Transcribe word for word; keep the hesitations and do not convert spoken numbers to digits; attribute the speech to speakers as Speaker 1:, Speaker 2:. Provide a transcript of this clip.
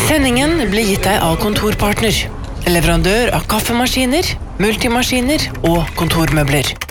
Speaker 1: Sendingen blir gitt deg av Kontorpartner, leverandør av kaffemaskiner, multimaskiner og kontormøbler.